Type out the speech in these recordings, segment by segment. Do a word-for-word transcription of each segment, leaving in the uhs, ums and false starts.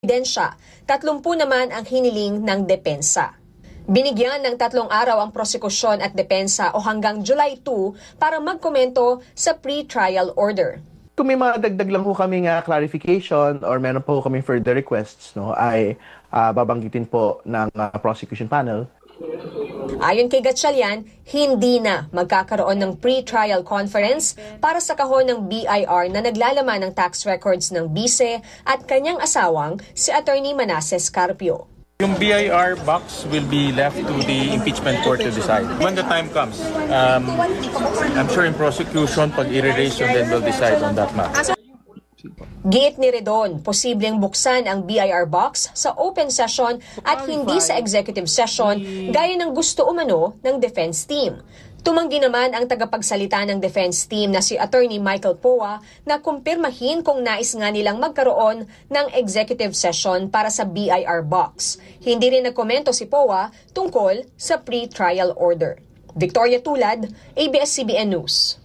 ebidensya, tatlumpu naman ang hiniling ng depensa. Binigyan ng tatlong araw ang prosekusyon at depensa o hanggang July second para magkomento sa pre-trial order. Kung may mga dagdag lang po kami nga clarification or meron po kami further requests, no, ay uh, babanggitin po ng uh, prosecution panel. Ayon kay Gatchalian, hindi na magkakaroon ng pre-trial conference para sa kahon ng B I R na naglalaman ng tax records ng bise at kanyang asawang si Attorney Manasseh Carpio. Yung B I R box will be left to the impeachment court to decide. When the time comes, um, I'm sure in prosecution, pag i-raise yun, then we'll decide on that matter. Giit ni Redon, posibleng buksan ang B I R box sa open session at hindi sa executive session gaya ng gusto umano ng defense team. Tumanggi naman ang tagapagsalita ng defense team na si Attorney Michael Poa na kumpirmahin kung nais nga nilang magkaroon ng executive session para sa B I R box. Hindi rin nagkomento si Poa tungkol sa pre-trial order. Victoria Tulad, A B S C B N News.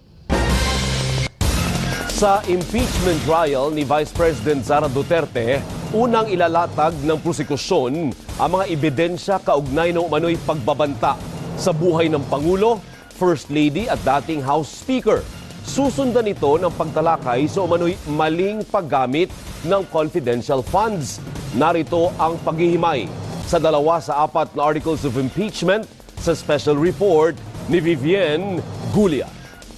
Sa impeachment trial ni Vice President Sara Duterte, unang ilalatag ng prosekusyon ang mga ebidensya kaugnay ng umano'y pagbabanta sa buhay ng Pangulo, First Lady at dating House Speaker. Susundan ito ng pagtalakay sa umano'y maling paggamit ng confidential funds. Narito ang paghihimay sa dalawa sa apat na articles of impeachment sa special report ni Vivienne Gulia.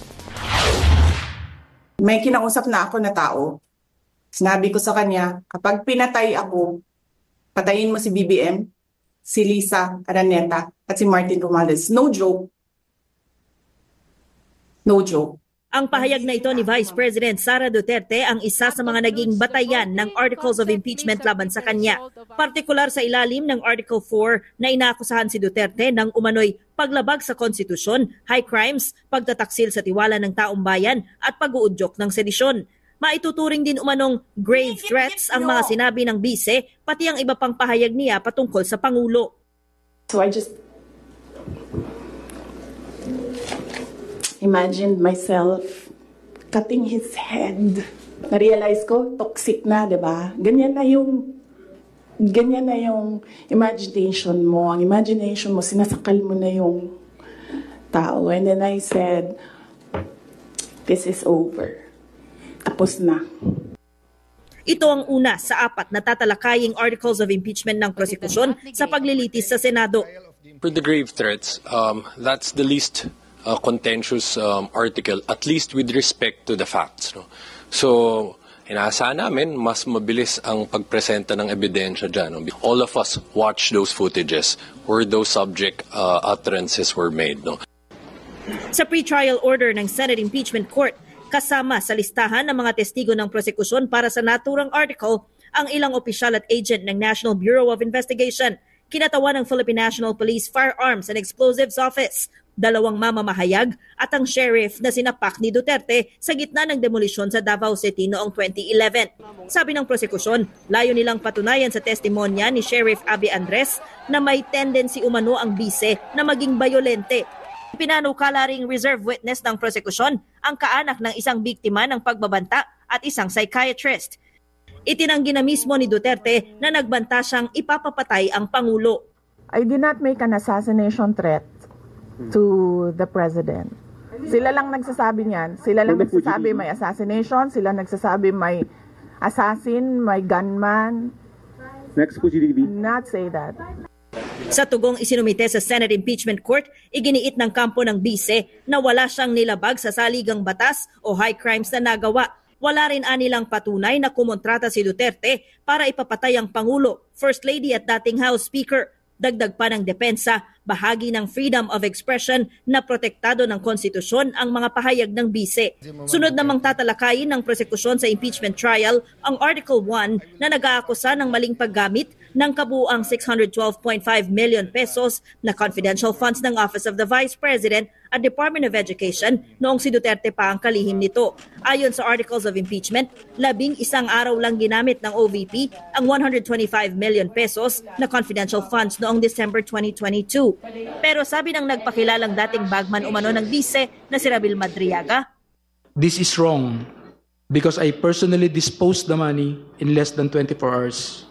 May kinausap na ako na tao. Sinabi ko sa kanya, kapag pinatay ako, patayin mo si B B M, si Lisa Araneta, at si Martin Romales. No joke. No joke. Ang pahayag na ito ni Vice President Sara Duterte ang isa sa mga naging batayan ng Articles of Impeachment laban sa kanya. Partikular sa ilalim ng Article four na inaakusahan si Duterte ng umano'y paglabag sa konstitusyon, high crimes, pagtataksil sa tiwala ng taong bayan at pag-uudyok ng sedisyon. Maituturing din umanong grave threats ang mga sinabi ng bise, pati ang iba pang pahayag niya patungkol sa Pangulo. So I just imagined myself cutting his head. Na-realize ko, toxic na, di ba? Ganyan na yung, ganyan na yung imagination mo. Ang imagination mo, sinasakal mo na yung tao. And then I said, this is over. Tapos na. Ito ang una sa apat na tatalakaying articles of impeachment ng prosekusyon sa paglilitis sa Senado. For the grave threats, um, that's the least uh, contentious um, article, at least with respect to the facts. No? So, inaasahan namin, mas mabilis ang pagpresenta ng ebidensya dyan. No? All of us watch those footages where those subject uh, utterances were made. No? Sa pre-trial order ng Senate Impeachment Court, kasama sa listahan ng mga testigo ng prosekusyon para sa naturang article ang ilang opisyal at agent ng National Bureau of Investigation, kinatawan ng Philippine National Police Firearms and Explosives Office, dalawang mamamahayag at ang sheriff na sinapak ni Duterte sa gitna ng demolisyon sa Davao City noong twenty eleven. Sabi ng prosekusyon, layo nilang patunayan sa testimonya ni Sheriff Abby Andres na may tendency umano ang bise na maging bayolente. Pinanukala ring reserve witness ng prosekusyon ang kaanak ng isang biktima ng pagbabanta at isang psychiatrist. Itinanggi na mismo ni Duterte na nagbanta siyang ipapapatay ang Pangulo. I did not make an assassination threat to the President. Sila lang nagsasabi niyan. Sila lang nagsasabi may assassination. Sila nagsasabi may assassin, may gunman. Next, not say that. Sa tugong isinumite sa Senate Impeachment Court, iginiit ng kampo ng bise na wala siyang nilabag sa saligang batas o high crimes na nagawa. Wala rin anilang patunay na kumontrata si Duterte para ipapatay ang Pangulo, First Lady at dating House Speaker. Dagdag pa ng depensa, bahagi ng freedom of expression na protektado ng konstitusyon ang mga pahayag ng bise. Sunod namang tatalakayin ng prosekusyon sa impeachment trial ang Article one na nag-aakusa ng maling paggamit ng kabuuang six hundred twelve point five million pesos na confidential funds ng Office of the Vice President at Department of Education noong si Duterte pa ang kalihim nito. Ayon sa articles of impeachment, labing isang araw lang ginamit ng O V P ang one hundred twenty-five million pesos na confidential funds noong December twenty twenty-two. Pero sabi ng nagpakilalang dating bagman umano ng bise na si Rabil Madriaga, this is wrong because I personally disposed the money in less than twenty-four hours.